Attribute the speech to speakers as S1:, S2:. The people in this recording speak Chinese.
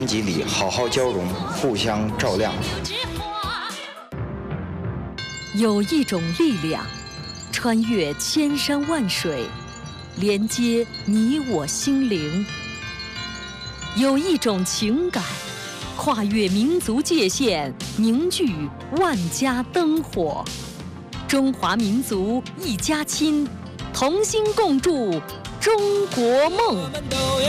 S1: 集里好好交融，互相照亮。
S2: 有一种力量，穿越千山万水，连接你我心灵；有一种情感，跨越民族界限，凝聚万家灯火。中华民族一家亲，同心共筑中国梦。